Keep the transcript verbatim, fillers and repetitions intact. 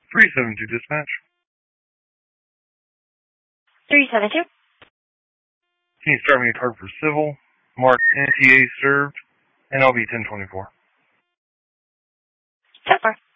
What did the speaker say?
three seven two dispatch. three seven two. Can you start me a card for civil? Mark N T A served, and I'll be ten twenty-four. So far.